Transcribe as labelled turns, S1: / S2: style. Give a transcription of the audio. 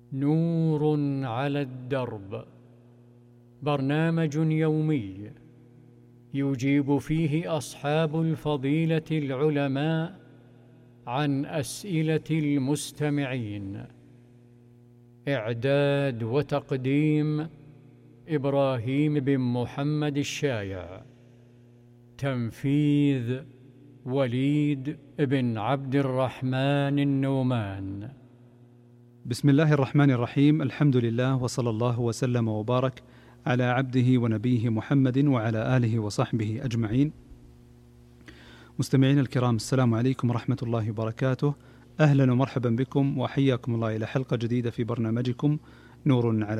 S1: نور على الدرب، برنامج يومي يجيب فيه أصحاب الفضيلة العلماء عن أسئلة المستمعين. إعداد وتقديم إبراهيم بن محمد الشايع. تنفيذ وليد بن عبد الرحمن النومان.
S2: بسم الله الرحمن الرحيم. الحمد لله، وصلى الله وسلم وبارك على عبده ونبيه محمد وعلى آله وصحبه أجمعين. مستمعين الكرام، السلام عليكم ورحمة الله وبركاته. أهلا ومرحبا بكم وحياكم الله إلى حلقة جديدة في برنامجكم نور على